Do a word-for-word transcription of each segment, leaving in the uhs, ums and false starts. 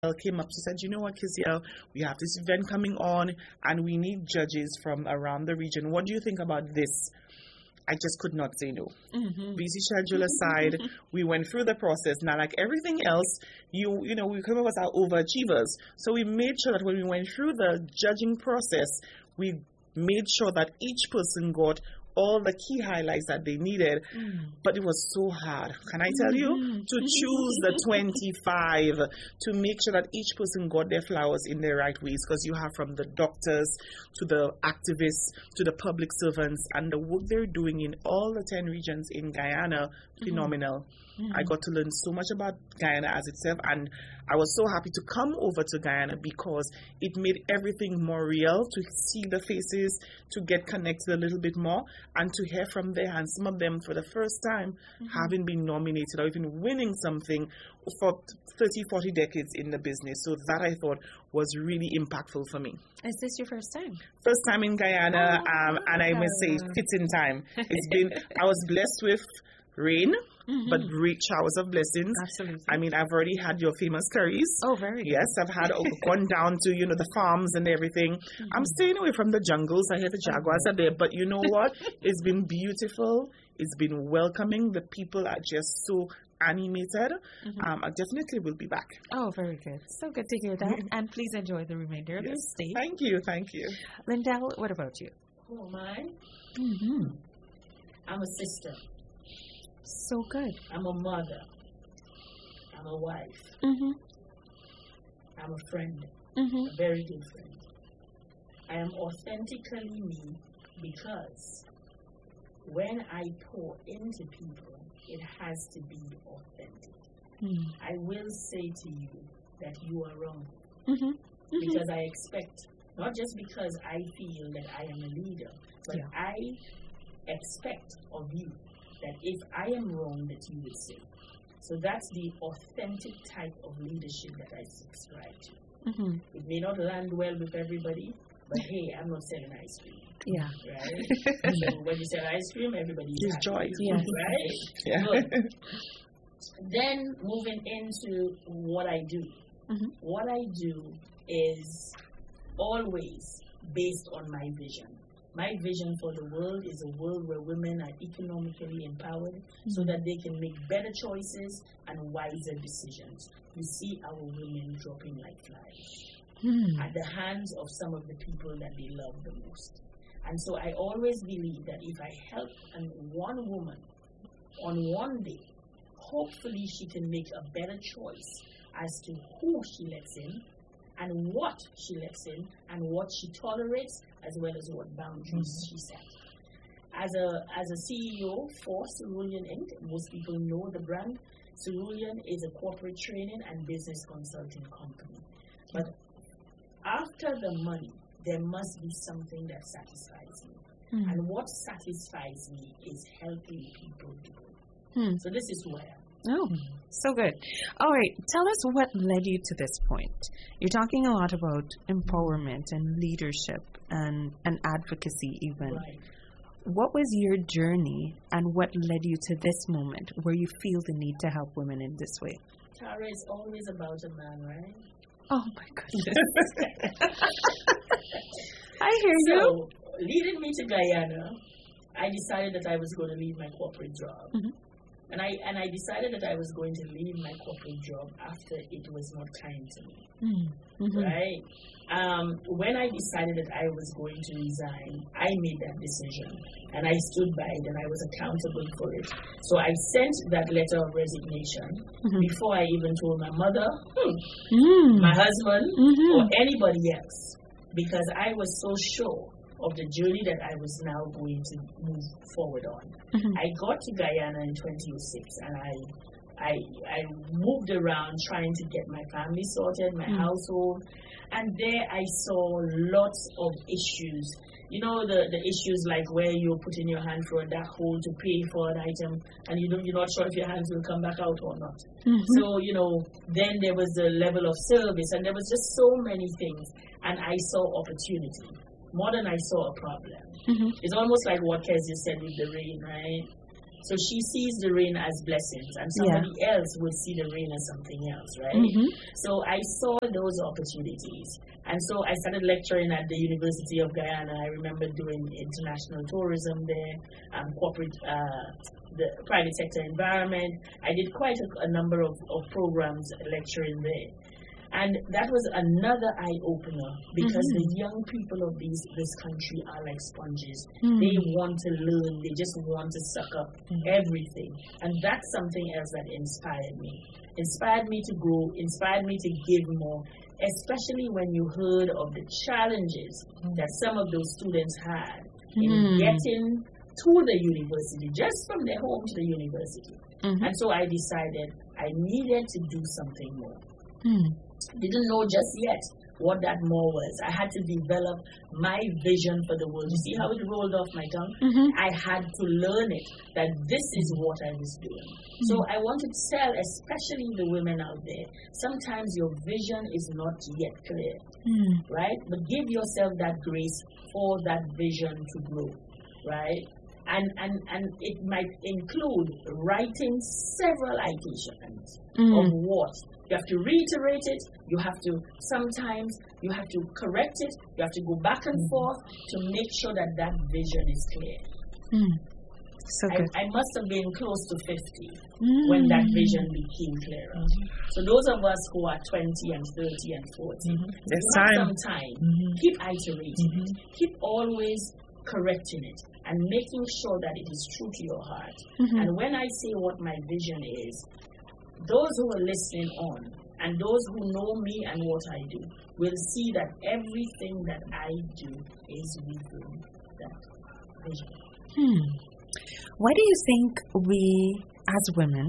came up, she said, you know what, Kisiel, we have this event coming on and we need judges from around the region. What do you think about this? I just could not say no. Mm-hmm. Busy schedule aside, we went through the process. Now, like everything else, you you know, we come up as our overachievers. So we made sure that when we went through the judging process, we made sure that each person got all the key highlights that they needed. Mm. But it was so hard, can I tell you, mm-hmm. to choose the twenty-five, to make sure that each person got their flowers in their right ways, because you have from the doctors to the activists to the public servants, and the work they're doing in all the ten regions in Guyana, phenomenal. Mm-hmm. I got to learn so much about Guyana as itself, and I was so happy to come over to Guyana because it made everything more real, to see the faces, to get connected a little bit more, and to hear from their hands, some of them for the first time mm-hmm. having been nominated or even winning something for thirty, forty decades in the business. So that I thought was really impactful for me. Is this your first time? First time in Guyana, oh, um, and I must say, fits in time. It's been, I was blessed with rain, mm-hmm. but great showers of blessings. Absolutely. I mean, I've already had your famous curries. Oh, very good. Yes, I've had gone down to, you know, the farms and everything. Mm-hmm. I'm staying away from the jungles. I hear the jaguars are there, but you know what? It's been beautiful. It's been welcoming. The people are just so animated. Mm-hmm. Um, I definitely will be back. Oh, very good. So good to hear that. Mm-hmm. And please enjoy the remainder of yes. your stay. Thank you. Thank you. Lindell, what about you? Who am I? Mm-hmm. I'm a sister. So good. I'm a mother. I'm a wife. Mm-hmm. I'm a friend. Mm-hmm. A very good friend. I am authentically me because when I pour into people, it has to be authentic. Mm. I will say to you that you are wrong. Mm-hmm. Mm-hmm. Because I expect, not just because I feel that I am a leader, but yeah. I expect of you that if I am wrong, that you will say. So that's the authentic type of leadership that I subscribe to. Mm-hmm. It may not land well with everybody, but hey, I'm not selling ice cream. Yeah. Right? So when you sell ice cream, everybody's There's happy. joy. Yes. Right? Yeah. Good. Then moving into what I do. Mm-hmm. What I do is always based on my vision. My vision for the world is a world where women are economically empowered mm-hmm. so that they can make better choices and wiser decisions. You see our women dropping like flies mm-hmm. at the hands of some of the people that they love the most. And so I always believe that if I help an, one woman on one day, hopefully she can make a better choice as to who she lets in, and what she lets in, and what she tolerates, as well as what boundaries mm-hmm. she sets. As a as a C E O for Cerulean Incorporated, most people know the brand. Cerulean is a corporate training and business consulting company. But after the money, there must be something that satisfies me. Mm-hmm. And what satisfies me is helping people grow. Mm-hmm. So this is who I am. Oh, so good. All right, tell us what led you to this point. You're talking a lot about empowerment and leadership and, and advocacy even. Right. What was your journey and what led you to this moment where you feel the need to help women in this way? Tara, it's always about a man, right? Oh, my goodness. I hear so, you. Leading me to Guyana, I decided that I was going to leave my corporate job. Mm-hmm. And I and I decided that I was going to leave my corporate job after it was not kind to me. Mm-hmm. Right? Um, when I decided that I was going to resign, I made that decision. And I stood by it and I was accountable for it. So I sent that letter of resignation mm-hmm. before I even told my mother, hmm, mm. my husband, mm-hmm. or anybody else. Because I was so sure of the journey that I was now going to move forward on. Mm-hmm. I got to Guyana in twenty oh six and I I I moved around trying to get my family sorted, my mm-hmm. household, and there I saw lots of issues. You know, the, the issues like where you're putting your hand through a dark hole to pay for an item and you don't, you're not sure if your hands will come back out or not. Mm-hmm. So, you know, then there was the level of service and there was just so many things, and I saw opportunity more than I saw a problem. Mm-hmm. It's almost like what Kezia said with the rain, right? So she sees the rain as blessings, and somebody yeah. else would see the rain as something else, right? Mm-hmm. So I saw those opportunities. And so I started lecturing at the University of Guyana. I remember doing international tourism there, um, corporate, uh, the private sector environment. I did quite a, a number of, of programs lecturing there. And that was another eye-opener because mm-hmm. the young people of these, this country are like sponges. Mm-hmm. They want to learn. They just want to suck up mm-hmm. everything. And that's something else that inspired me. Inspired me to grow, inspired me to give more, especially when you heard of the challenges mm-hmm. that some of those students had in mm-hmm. getting to the university, just from their home to the university. Mm-hmm. And so I decided I needed to do something more. Mm-hmm. Didn't know just yet what that more was. I had to develop my vision for the world. You see how it rolled off my tongue? Mm-hmm. I had to learn it, that this is what I was doing. Mm-hmm. So I want to tell, especially the women out there, sometimes your vision is not yet clear, mm-hmm. right? But give yourself that grace for that vision to grow, right? And, and, and it might include writing several iterations mm. of what. You have to reiterate it. You have to, sometimes, you have to correct it. You have to go back and mm. forth to make sure that that vision is clear. Mm. So good. I, I must have been close to fifty mm. when that vision became clearer. Mm. So those of us who are twenty and thirty and forty, mm-hmm. there's time. time. some time. Mm-hmm. Keep iterating mm-hmm. it. Keep always correcting it and making sure that it is true to your heart. Mm-hmm. And when I say what my vision is, those who are listening on and those who know me and what I do will see that everything that I do is within that vision. Hmm. Why do you think we, as women,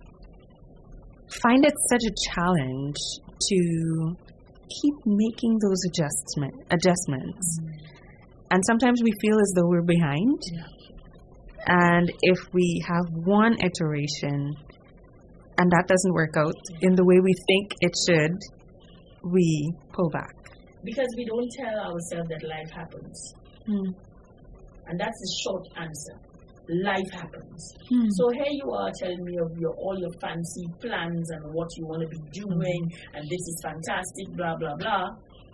find it such a challenge to keep making those adjustment, adjustments? Mm-hmm. And sometimes we feel as though we're behind. Yeah. And if we have one iteration and that doesn't work out in the way we think it should, we pull back. Because we don't tell ourselves that life happens. Mm. And that's the short answer. Life happens. Mm. So here you are telling me of your all your fancy plans and what you want to be doing, mm. and this is fantastic, blah, blah, blah.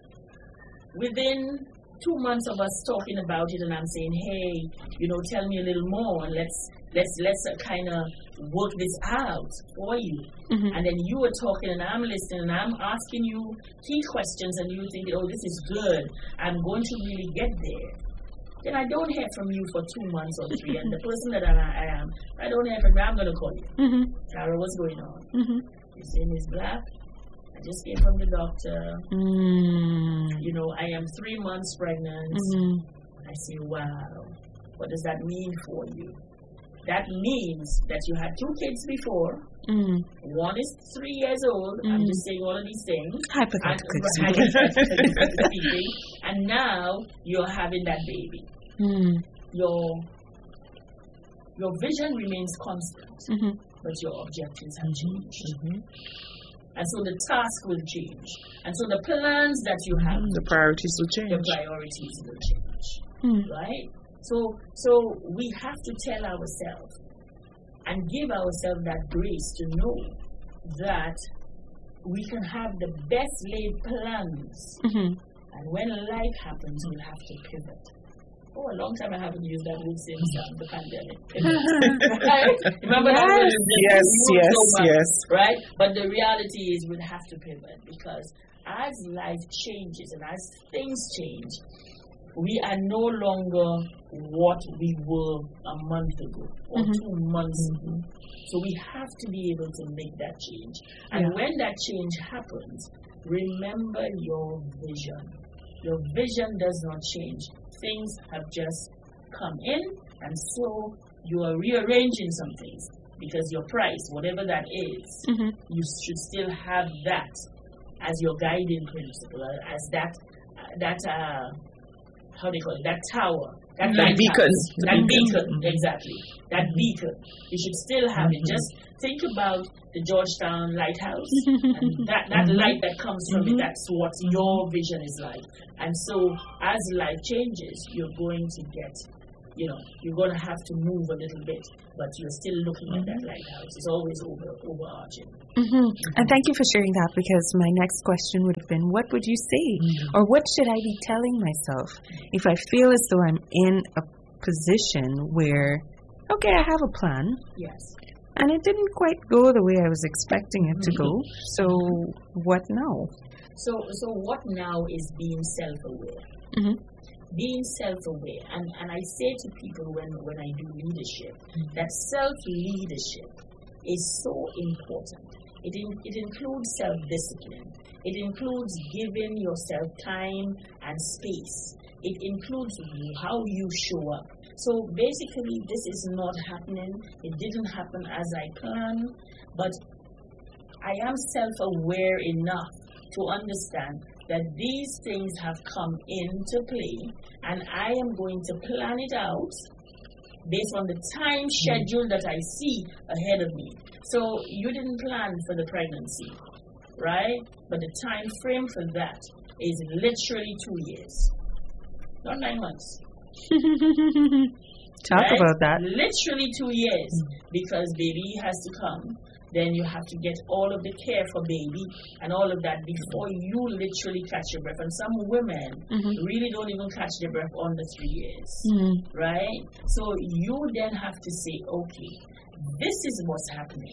Within two months of us talking about it, and I'm saying, hey, you know, tell me a little more, and let's let's let's uh, kind of work this out for you. Mm-hmm. And then you are talking, and I'm listening, and I'm asking you key questions, and you think, oh, this is good. I'm going to really get there. Then I don't hear from you for two months or three, and the person that I, I am, I don't hear from you. I'm going to call you. Mm-hmm. Tara, what's going on? Mm-hmm. You say, Miss Black, I just came from the doctor. Mm. You know, I am three months pregnant. Mm-hmm. I say, wow, what does that mean for you? That means that you had two kids before. Mm. One is three years old. Mm. I'm just saying all of these things. Hypothetically speaking. And now you're having that baby. Mm. Your, your vision remains constant, mm-hmm. but your objectives have changed. Mm-hmm. And so the task will change. And so the plans that you have, the priorities will change. The priorities will change. Mm. Right? So, so we have to tell ourselves and give ourselves that grace to know that we can have the best laid plans. Mm-hmm. And when life happens, we'll have to pivot. Oh, a long time I haven't used that word since um, the pandemic. Right? Remember yes. that word? Yes, yes, so much, yes. Right? But the reality is we'll have to pivot because as life changes and as things change, we are no longer what we were a month ago or mm-hmm. two months ago. So we have to be able to make that change. And yeah. when that change happens, remember your vision. Your vision does not change. Things have just come in, and so you are rearranging some things because your price, whatever that is, mm-hmm. you should still have that as your guiding principle, as that, uh, that uh, how do you call it, that tower, that, that beacon. That beacon, exactly. That beacon. You should still have mm-hmm. it. Just think about the Georgetown Lighthouse and that, that mm-hmm. light that comes from mm-hmm. it, that's what your vision is like. And so as life changes, you're going to get you know, you're going to have to move a little bit, but you're still looking at that lighthouse. It's always over, overarching. Mm-hmm. And thank you for sharing that, because my next question would have been, what would you say? Mm-hmm. Or what should I be telling myself if I feel as though I'm in a position where, okay, I have a plan. Yes. And it didn't quite go the way I was expecting it to go. So what now? So, so what now is being self-aware. Mm-hmm. Being self-aware, and, and I say to people when, when I do leadership, mm-hmm. that self-leadership is so important. It, in, it includes self-discipline. It includes giving yourself time and space. It includes how you show up. So basically, this is not happening. It didn't happen as I planned, but I am self-aware enough to understand that these things have come into play, and I am going to plan it out based on the time schedule that I see ahead of me. So you didn't plan for the pregnancy, right? But the time frame for that is literally two years, not nine months. Talk right? about that. Literally two years, because baby has to come. Then you have to get all of the care for baby and all of that before you literally catch your breath. And some women mm-hmm. really don't even catch their breath under three years, mm-hmm. right? So you then have to say, okay, this is what's happening.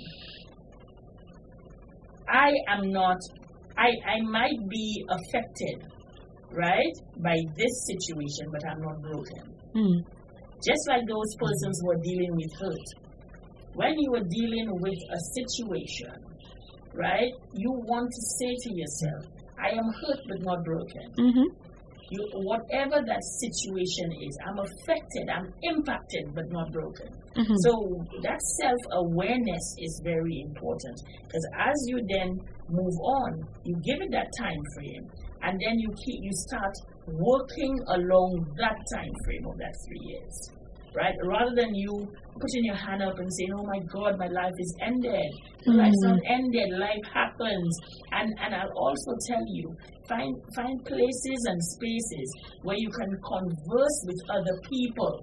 I am not, I, I might be affected, right, by this situation, but I'm not broken. Mm-hmm. Just like those persons who are dealing with hurt. When you are dealing with a situation, right, you want to say to yourself, I am hurt but not broken. Mm-hmm. You, whatever that situation is, I'm affected, I'm impacted but not broken. Mm-hmm. So that self-awareness is very important, because as you then move on, you give it that time frame, and then you keep you start working along that time frame of that three years. Right? Rather than you putting your hand up and saying, oh my God, my life is ended. Mm-hmm. Life's not ended. Life happens. And and I'll also tell you, find find places and spaces where you can converse with other people.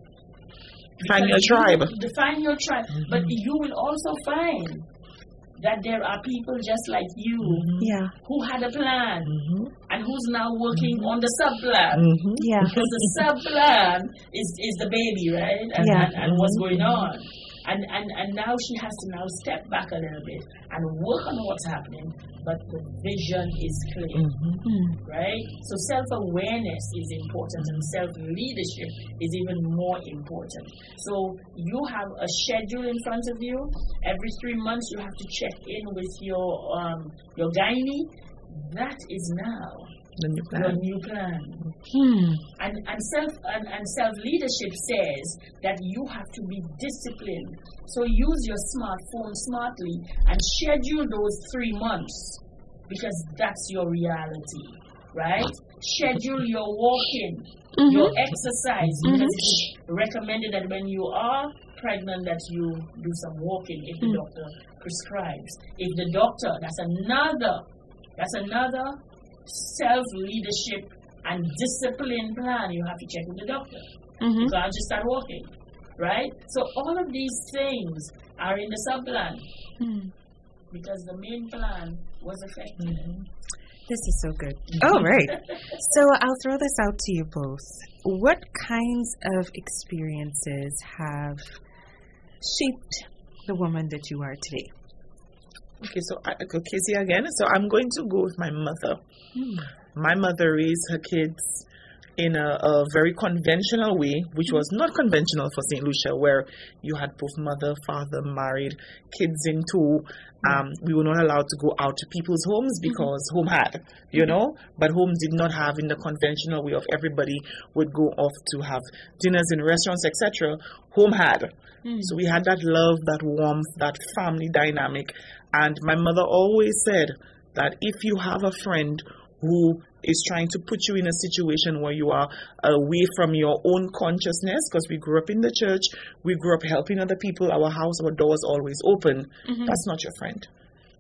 Find your tribe. Find your tribe. Mm-hmm. But you will also find that there are people just like you yeah. who had a plan mm-hmm. and who's now working mm-hmm. on the sub-plan. Mm-hmm. Yeah. Because the sub-plan is, is the baby, right? And, yeah. and, and what's going on. And, and, and now she has to now step back a little bit and work on what's happening, but the vision is clear, mm-hmm. right? So self-awareness is important, and self-leadership is even more important. So you have a schedule in front of you. Every three months you have to check in with your um, your gynae. That is now the new plan. Your new plan. Hmm. And and self and, and self leadership says that you have to be disciplined. So use your smartphone smartly and schedule those three months, because that's your reality, right? Schedule your walking, mm-hmm. your exercise, mm-hmm. because it's recommended that when you are pregnant that you do some walking if the mm-hmm. doctor prescribes. If the doctor, that's another, that's another self-leadership and discipline plan you have to check with the doctor. Mm-hmm. You can't just start walking, right? So all of these things are in the sub-plan mm-hmm. because the main plan was affected. Mm-hmm. This is so good. All right. So I'll throw this out to you both. What kinds of experiences have shaped the woman that you are today? Okay, so I, Casey again. So I'm going to go with my mother. Hmm. My mother raised her kids in a, a very conventional way, which was not conventional for Saint Lucia, where you had both mother, father, married, kids in tow. Um, we were not allowed to go out to people's homes because mm-hmm. home had, you know, but homes did not have in the conventional way of everybody would go off to have dinners in restaurants, et cetera. Home had. Mm-hmm. So we had that love, that warmth, that family dynamic. And my mother always said that if you have a friend who is trying to put you in a situation where you are away from your own consciousness, because we grew up in the church, we grew up helping other people, our house, our doors always open, mm-hmm. that's not your friend.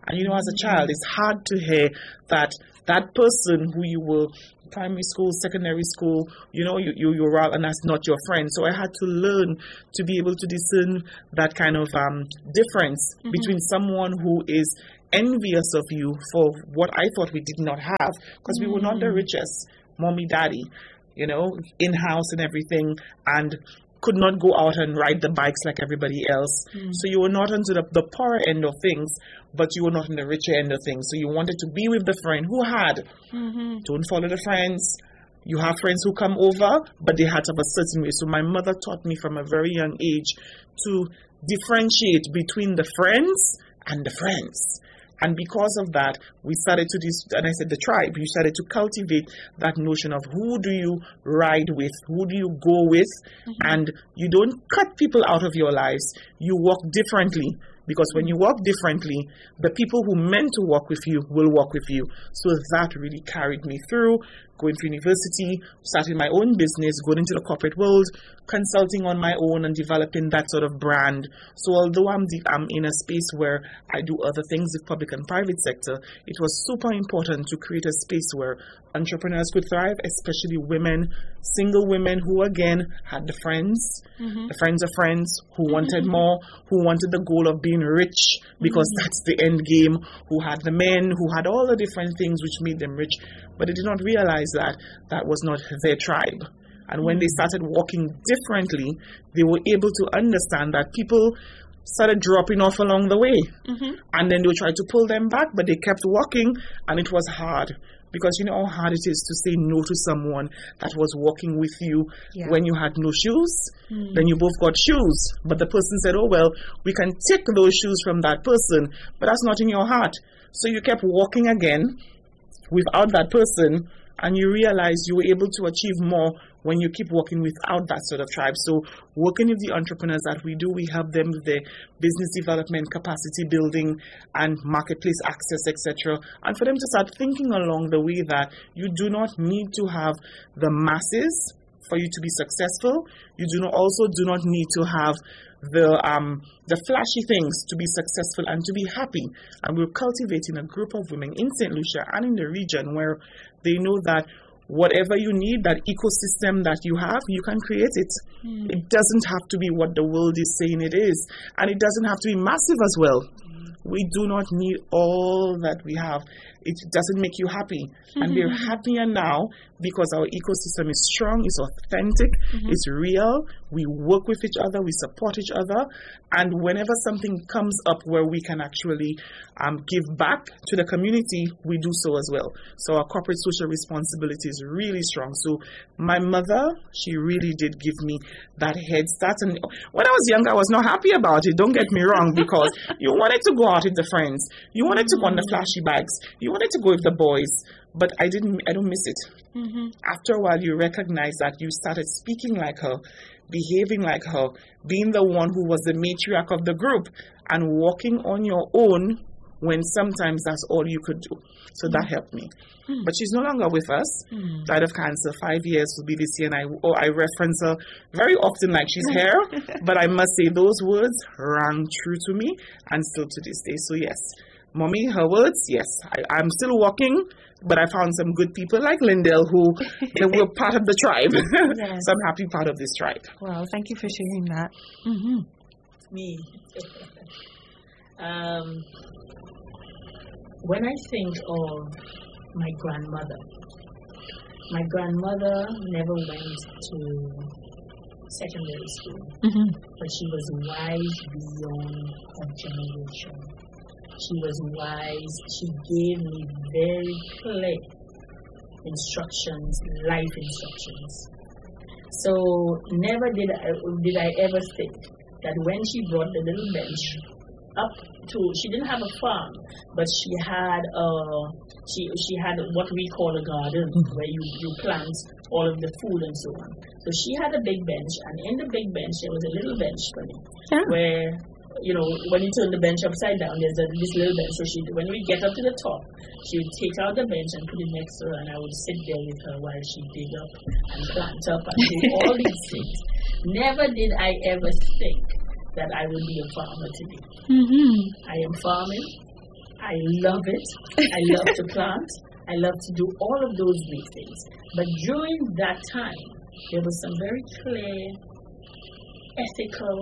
And you know, as a child, it's hard to hear that that person who you were primary school, secondary school, you know, you, you, you're out and that's not your friend. So I had to learn to be able to discern that kind of um, difference mm-hmm. between someone who is envious of you for what I thought we did not have, because mm-hmm. we were not the richest, mommy, daddy, you know, in-house and everything, and could not go out and ride the bikes like everybody else. Mm. So you were not into the, the poorer end of things, but you were not in the richer end of things. So you wanted to be with the friend who had. Mm-hmm. Don't follow the friends. You have friends who come over, but they had to have a certain way. So my mother taught me from a very young age to differentiate between the friends and the friends. And because of that, we started to, dis- and I said the tribe, you started to cultivate that notion of who do you ride with, who do you go with, mm-hmm. and you don't cut people out of your lives, you walk differently. Because when you walk differently, the people who meant to walk with you will walk with you. So that really carried me through, going to university, starting my own business, going into the corporate world, consulting on my own and developing that sort of brand. So although I'm, the, I'm in a space where I do other things with public and private sector, it was super important to create a space where entrepreneurs could thrive, especially women, single women who, again, had the friends, mm-hmm. the friends of friends, who wanted more, who wanted the goal of being rich, because mm-hmm. that's the end game, who had the men, who had all the different things which made them rich, but they did not realize that that was not their tribe. And when they started walking differently, they were able to understand that people started dropping off along the way. Mm-hmm. And then they would try to pull them back, but they kept walking, and it was hard. Because you know how hard it is to say no to someone that was walking with you yeah. when you had no shoes. Mm. Then you both got shoes. But the person said, oh, well, we can take those shoes from that person, but that's not in your heart. So you kept walking again without that person, and you realized you were able to achieve more when you keep working without that sort of tribe. So working with the entrepreneurs that we do, we help them with their business development, capacity building, and marketplace access, et cetera. And for them to start thinking along the way that you do not need to have the masses for you to be successful. You do not also do not need to have the um the flashy things to be successful and to be happy. And we're cultivating a group of women in Saint Lucia and in the region where they know that whatever you need, that ecosystem that you have, you can create it. Mm. It doesn't have to be what the world is saying it is. And it doesn't have to be massive as well. Mm. We do not need all that we have. It doesn't make you happy. Mm-hmm. And we're happier now because our ecosystem is strong, it's authentic, mm-hmm. it's real. We work with each other, we support each other. And whenever something comes up where we can actually um, give back to the community, we do so as well. So our corporate social responsibility is really strong. So my mother, she really did give me that head start. And when I was young, I was not happy about it. Don't get me wrong, because you wanted to go out with the friends. You wanted to go on the flashy bikes. You wanted to go with the boys, but I didn't, I don't miss it. Mm-hmm. After a while, you recognize that you started speaking like her, behaving like her, being the one who was the matriarch of the group, and walking on your own when sometimes that's all you could do. So mm-hmm. that helped me. Mm-hmm. But she's no longer with us. Mm-hmm. Died of cancer. Five years will be this year, and I, oh, I reference her very often like she's here. But I must say those words rang true to me, and still to this day. So yes. Mommy, her words, yes, I, I'm still walking, but I found some good people like Lindell who they were part of the tribe. Yes. So I'm happy part of this tribe. Well, thank you for sharing that. Mm-hmm. Me. um, when I think of my grandmother, my grandmother never went to secondary school, mm-hmm. but she was wise beyond her generation. She was wise. She gave me very clear instructions, life instructions. So never did I, did I ever think that when she brought the little bench up to, she didn't have a farm, but she had a, she she had what we call a garden, where you, you plant all of the food and so on. So she had a big bench, and in the big bench there was a little bench for me, yeah. where, you know, when you turn the bench upside down, there's a, this little bench. So she, when we get up to the top, she would take out the bench and put it next to her, and I would sit there with her while she dig up and plant up and do all these things. Never did I ever think that I would be a farmer today. Mm-hmm. I am farming. I I love it. I love to plant. I love to do all of those great things. But during that time, there was some very clear, ethical,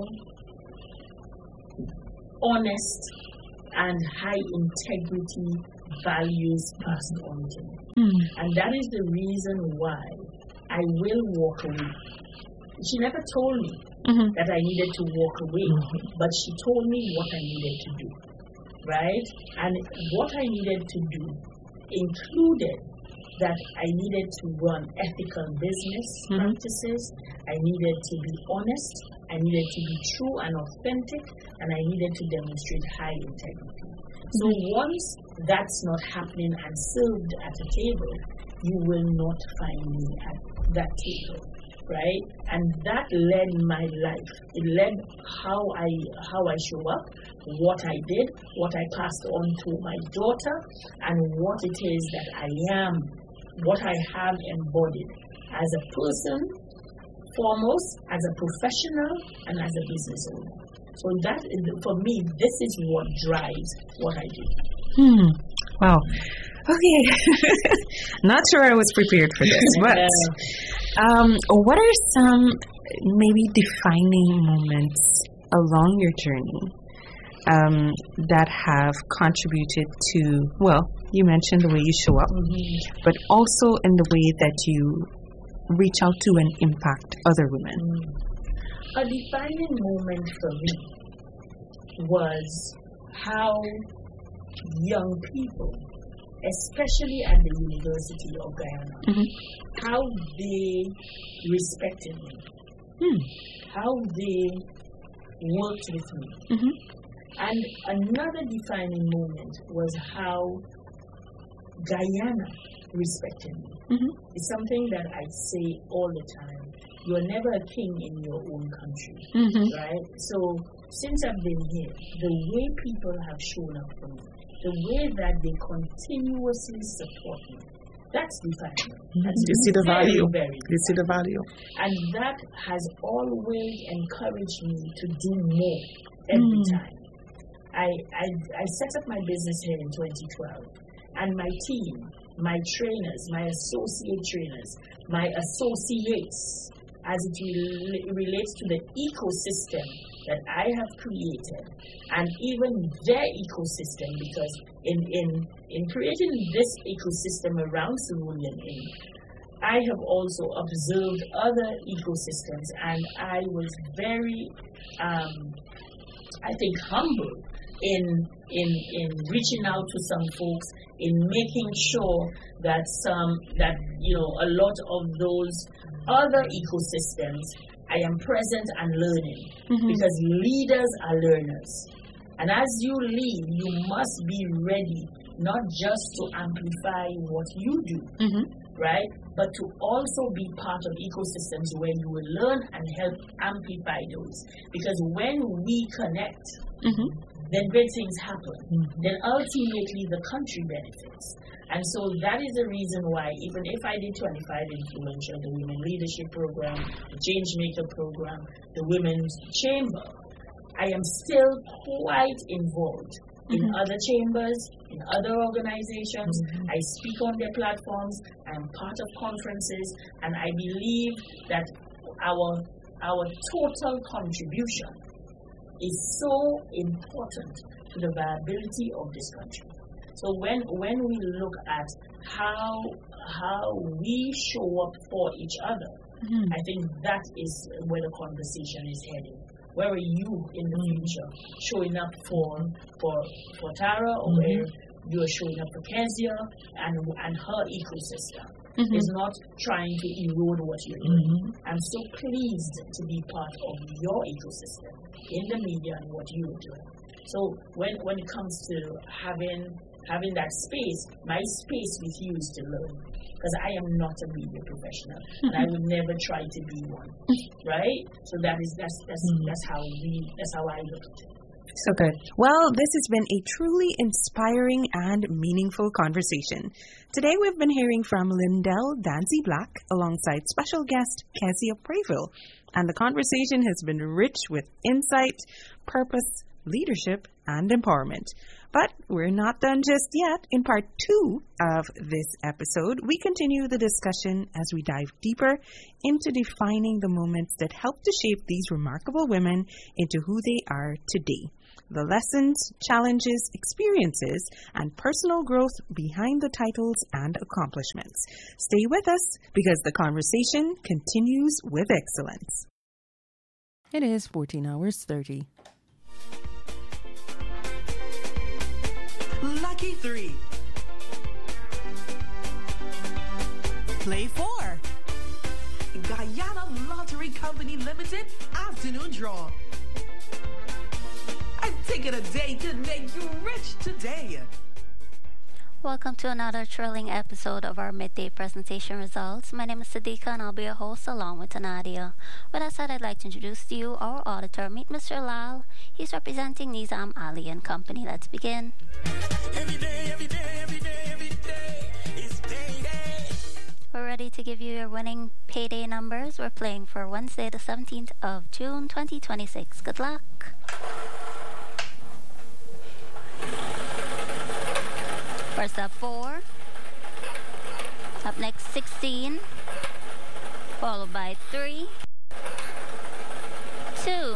honest, and high integrity values passed on to me. Mm. And that is the reason why I will walk away. She never told me Mm-hmm. that I needed to walk away, Mm-hmm. but she told me what I needed to do, right? And what I needed to do included that I needed to run ethical business Mhm. practices, I needed to be honest, I needed to be true and authentic, and I needed to demonstrate high integrity. So once that's not happening and served at a table, you will not find me at that table, right? And that led my life. It led how I how I show up, what I did, what I passed on to my daughter, and what it is that I am, what I have embodied as a person, foremost, as a professional, and as a business owner. So that is, for me, this is what drives what I do. Hmm. Wow. Okay. Not sure I was prepared for this, but um, what are some maybe defining moments along your journey um, that have contributed to, well, you mentioned the way you show up, Mm-hmm. but also in the way that you reach out to and impact other women? A defining moment for me was how young people, especially at the University of Guyana, Mm-hmm. how they respected me, Hmm. how they worked with me. Mm-hmm. And another defining moment was how Guyana respected me. Mm-hmm. It's something that I say all the time. You are never a king in your own country, Mm-hmm. right? So since I've been here, the way people have shown up for me, the way that they continuously support me, that's defining. That's You see the very, value. very You see the value. And that has always encouraged me to do more every Mm. time. I, I, I set up my business here in twenty twelve, and my team, my trainers, my associate trainers, my associates, as it rel- relates to the ecosystem that I have created, and even their ecosystem, because in, in, in creating this ecosystem around Cerulean Incorporated, I have also observed other ecosystems, and I was very, um, I think, humble in in in reaching out to some folks, in making sure that some that you know a lot of those other ecosystems I am present and learning, Mm-hmm. because leaders are learners, and as you lead, you must be ready not just to amplify what you do, Mm-hmm. right? But to also be part of ecosystems where you will learn and help amplify those. Because when we connect, Mm-hmm. then great things happen. Then ultimately the country benefits. And so that is the reason why, even if I did twenty-five Influential, the Women Leadership Program, the Changemaker Program, the Women's Chamber, I am still quite involved in Mhm. other chambers, in other organizations. I speak on their platforms. I'm part of conferences, and I believe that our our total contribution is so important to the viability of this country. So when when we look at how how we show up for each other, Mm-hmm. I think that is where the conversation is heading. Where are you in the future showing up for for for Tara, or Mhm. where you are showing up for Kezia and and her ecosystem? Mhm. Is not trying to erode what you're doing. Mhm. I'm so pleased to be part of your ecosystem in the media and what you're doing. So when when it comes to having having that space, my space with you is to learn. Because I am not a media professional, and I would never try to be one, right? So that is that's that's Mhm. that's how we that's how I look at it. So good. Well, this has been a truly inspiring and meaningful conversation. Today we've been hearing from Lindell Dancy Black alongside special guest Kezia Prayville. And the conversation has been rich with insight, purpose, leadership, and empowerment. But we're not done just yet. In part two of this episode, we continue the discussion as we dive deeper into defining the moments that help to shape these remarkable women into who they are today. The lessons, challenges, experiences, and personal growth behind the titles and accomplishments. Stay with us because the conversation continues with excellence. It is fourteen hours thirty. Lucky three. Play four. Guyana Lottery Company Limited afternoon draw. A ticket a day could make you rich today. Welcome to another thrilling episode of our midday presentation results. My name is Sadiqa and I'll be your host along with Nadia. With that said, I'd like to introduce to you our auditor. Meet Mister Lal. He's representing Nizam Ali and Company. Let's begin. Every day, every day, every day, every day is payday. We're ready to give you your winning payday numbers. We're playing for Wednesday, the seventeenth of June, twenty twenty-six. Good luck. First up, four. Up next, sixteen. Followed by three. Two.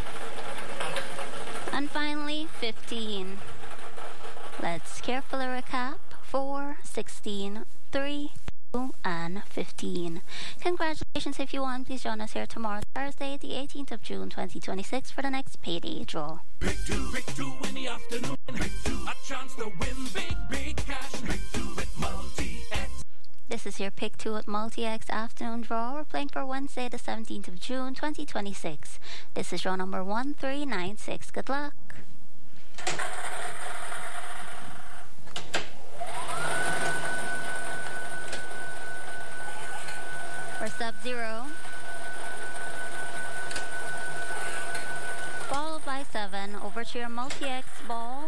And finally, fifteen. Let's carefully recap. four, sixteen, three, two, and fifteen. Congratulations. If you won, please join us here tomorrow, Thursday, the eighteenth of June, twenty twenty-six, for the next payday draw. Pick two, pick two in the afternoon. Pick two, a chance to win big, big cash. Pick two with Multi-X. This is your Pick two at Multi-X afternoon draw. We're playing for Wednesday, the seventeenth of June, twenty twenty-six. This is draw number one three nine six. Good luck. First up, zero. Followed by seven. Over to your Multi-X ball.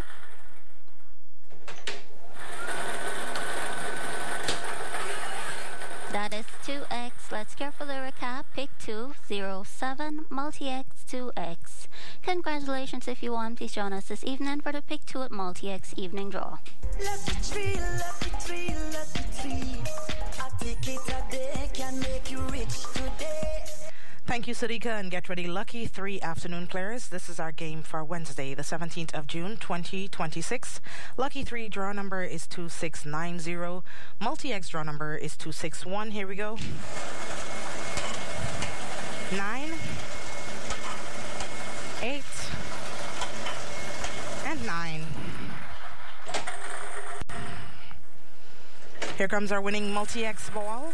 That is two X. Let's carefully recap. Pick two, zero, seven, Multi-X, two X. Congratulations if you won. Please join us this evening for the Pick two at Multi-X evening draw. Lucky three, lucky three, lucky three. A ticket a day can make you rich today. Thank you, Sadiqa, and get ready, Lucky three afternoon players. This is our game for Wednesday, the seventeenth of June, twenty twenty-six. Lucky three draw number is two six nine zero. Multi-X draw number is two six one. Here we go. Nine. Eight. And nine. Here comes our winning Multi-X ball.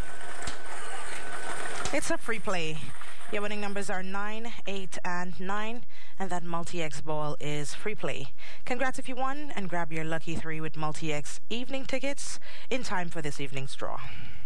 It's a free play. Your winning numbers are nine, eight, and nine, and that Multi-X ball is free play. Congrats if you won, and grab your Lucky three with Multi-X evening tickets in time for this evening's draw.